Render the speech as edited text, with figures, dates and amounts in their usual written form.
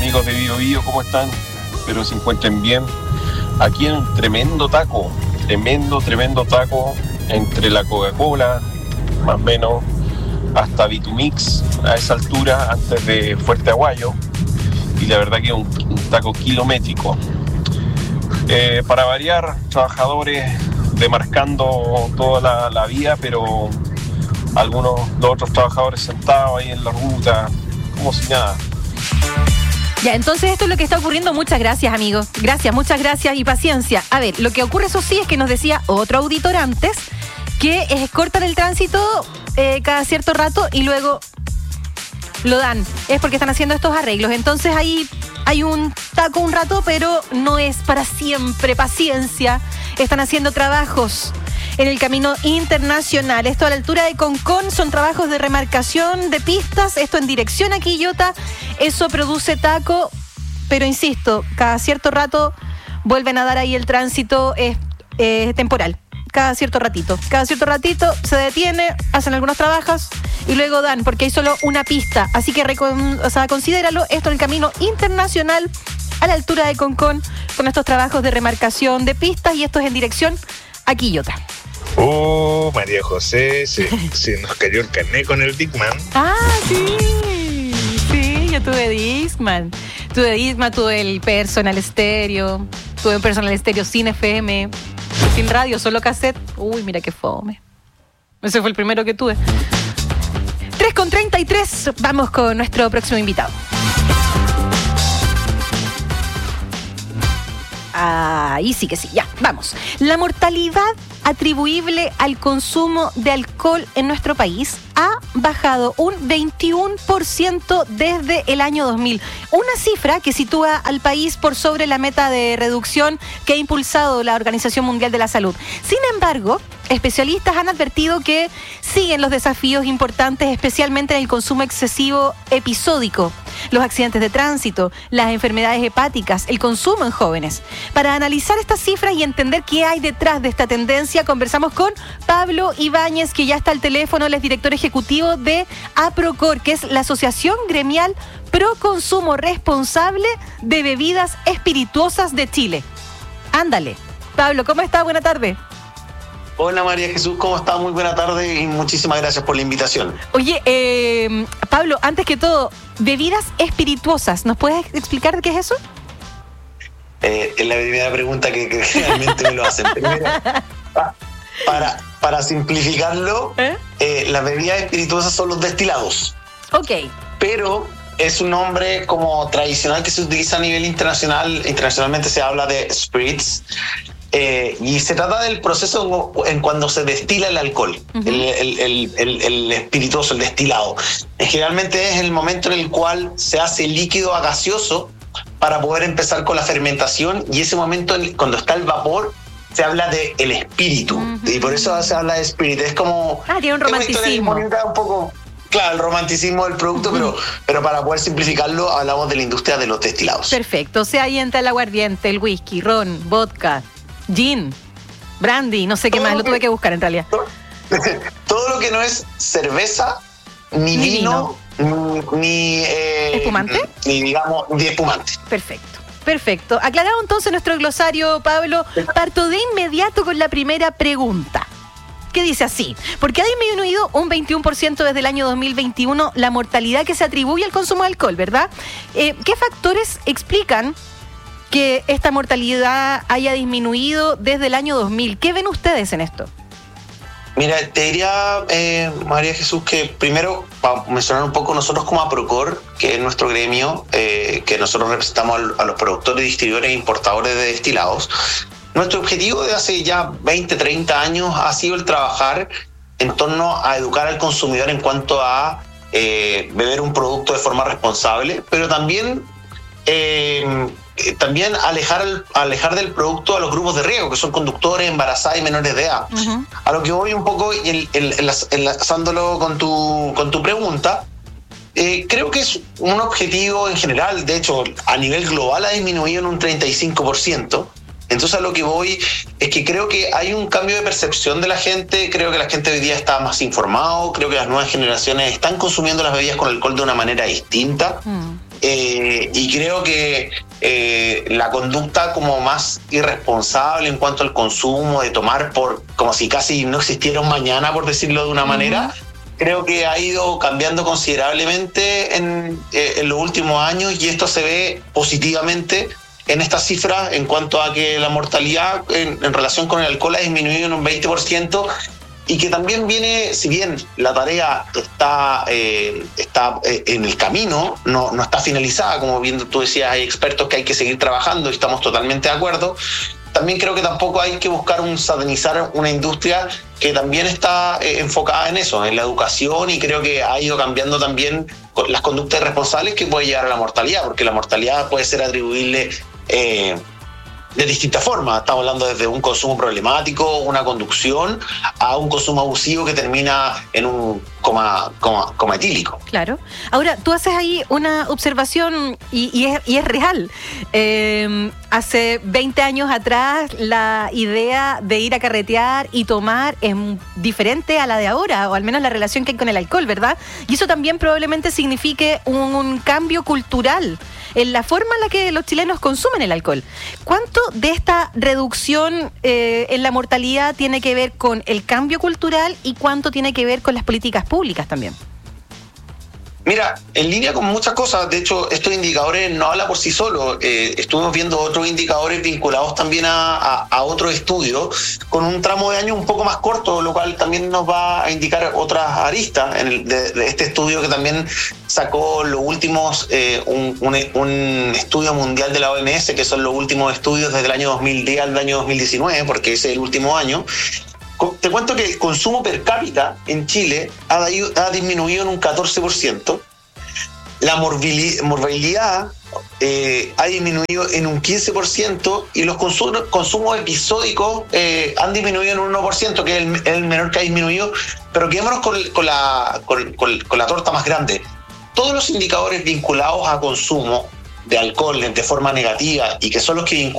amigos de Bio Bio? ¿Cómo están? Espero se encuentren bien. Aquí en un tremendo taco entre la Coca-Cola, más o menos, hasta Vitumix, a esa altura, antes de Fuerte Aguayo. Y la verdad que es un taco kilométrico. Para variar, trabajadores demarcando toda la vía, pero los otros trabajadores sentados ahí en la ruta, como si nada. Ya, entonces esto es lo que está ocurriendo. Muchas gracias, amigos. Gracias, muchas gracias y paciencia. A ver, lo que ocurre, eso sí, es que nos decía otro auditor antes que cortan el tránsito cada cierto rato y luego lo dan. Es porque están haciendo estos arreglos. Entonces ahí hay un taco un rato, pero no es para siempre. Paciencia. Están haciendo trabajos en el camino internacional. Esto a la altura de Concón son trabajos de remarcación de pistas. Esto en dirección a Quillota. Eso produce taco, pero insisto, cada cierto rato vuelven a dar ahí el tránsito temporal. Cada cierto ratito se detiene, hacen algunos trabajos y luego dan, porque hay solo una pista. Así que considéralo, esto en el camino internacional a la altura de Concón, con estos trabajos de remarcación de pistas, y esto es en dirección a Quillota. Oh, María José, se nos cayó el carnet con el Discman. Ah, sí, yo tuve Discman. Tuve el Personal Stereo, tuve un Personal Stereo sin FM, sin radio, solo cassette. Uy, mira qué fome. Ese fue el primero que tuve. 3:33, vamos con nuestro próximo invitado. Ahí sí que sí, ya, vamos. La mortalidad atribuible al consumo de alcohol en nuestro país ha bajado un 21% desde el año 2000. Una cifra que sitúa al país por sobre la meta de reducción que ha impulsado la Organización Mundial de la Salud. Sin embargo, especialistas han advertido que siguen los desafíos importantes, especialmente en el consumo excesivo episódico, los accidentes de tránsito, las enfermedades hepáticas, el consumo en jóvenes. Para analizar estas cifras y entender qué hay detrás de esta tendencia, conversamos con Pablo Ibáñez, que ya está al teléfono. Él es director ejecutivo de APROCOR, que es la Asociación Gremial Pro Consumo Responsable de Bebidas Espirituosas de Chile. Ándale. Pablo, ¿cómo está? Buena tarde. Hola María Jesús, ¿cómo estás? Muy buena tarde y muchísimas gracias por la invitación. Oye, Pablo, antes que todo, bebidas espirituosas, ¿nos puedes explicar qué es eso? Es la primera pregunta que generalmente me lo hacen. Primero, para simplificarlo, las bebidas espirituosas son los destilados. Ok. Pero es un nombre como tradicional que se utiliza a nivel internacional. Internacionalmente se habla de spirits. Y se trata del proceso en cuando se destila el alcohol, el espirituoso, el destilado. Generalmente es el momento en el cual se hace líquido a gaseoso para poder empezar con la fermentación, y ese momento cuando está el vapor se habla de el espíritu, y por eso se habla de espíritu. Es como tiene un romanticismo un poco. Claro, el romanticismo del producto, pero para poder simplificarlo hablamos de la industria de los destilados. Perfecto, o sea, ahí entra el aguardiente, el whisky, ron, vodka, gin, brandy, no sé qué más, lo tuve que buscar en realidad. Todo lo que no es cerveza, ni vino, ni ¿espumante? Ni espumante. Perfecto. Aclarado entonces nuestro glosario, Pablo, parto de inmediato con la primera pregunta, que dice así: porque ha disminuido un 21% desde el año 2021 la mortalidad que se atribuye al consumo de alcohol, ¿verdad? ¿Qué factores explican que esta mortalidad haya disminuido desde el año 2000? ¿Qué ven ustedes en esto? Mira, te diría, María Jesús, que primero, para mencionar un poco, nosotros como APROCOR, que es nuestro gremio, que nosotros representamos a los productores, distribuidores e importadores de destilados, nuestro objetivo de hace ya 20, 30 años ha sido el trabajar en torno a educar al consumidor en cuanto a beber un producto de forma responsable, pero también alejar del producto a los grupos de riesgo, que son conductores, embarazadas y menores de edad. A lo que voy un poco enlazándolo con tu pregunta, creo que es un objetivo en general. De hecho, a nivel global ha disminuido en un 35%. Entonces a lo que voy es que creo que hay un cambio de percepción de la gente, creo que la gente hoy día está más informado, creo que las nuevas generaciones están consumiendo las bebidas con alcohol de una manera distinta. Y creo que la conducta como más irresponsable en cuanto al consumo, de tomar como si casi no existiera un mañana, por decirlo de una manera, creo que ha ido cambiando considerablemente en los últimos años, y esto se ve positivamente en estas cifras en cuanto a que la mortalidad en relación con el alcohol ha disminuido en un 20%, y que también viene, si bien la tarea está en el camino, no está finalizada, como bien tú decías, hay expertos que hay que seguir trabajando y estamos totalmente de acuerdo. También creo que tampoco hay que buscar satanizar una industria que también está enfocada en eso, en la educación, y creo que ha ido cambiando también las conductas responsables que puede llevar a la mortalidad, porque la mortalidad puede ser atribuible de distintas formas. Estamos hablando desde un consumo problemático, una conducción, a un consumo abusivo que termina en un coma etílico. Claro. Ahora, tú haces ahí una observación y es real. Hace 20 años atrás la idea de ir a carretear y tomar es diferente a la de ahora, o al menos la relación que hay con el alcohol, ¿verdad? Y eso también probablemente signifique un cambio cultural en la forma en la que los chilenos consumen el alcohol. ¿Cuánto de esta reducción en la mortalidad tiene que ver con el cambio cultural y cuánto tiene que ver con las políticas públicas también? Mira, en línea con muchas cosas, de hecho, estos indicadores no hablan por sí solos. Estuvimos viendo otros indicadores vinculados también a otros estudios, con un tramo de año un poco más corto, lo cual también nos va a indicar otras aristas de este estudio que también sacó los últimos, un estudio mundial de la OMS, que son los últimos estudios desde el año 2010 al año 2019, porque ese es el último año. Te cuento que el consumo per cápita en Chile ha disminuido en un 14%. La morbilidad ha disminuido en un 15%, y los consumos episódicos han disminuido en un 1%, que es el menor que ha disminuido. Pero quedémonos con la torta más grande. Todos los indicadores vinculados a consumo de alcohol de forma negativa, y que son los que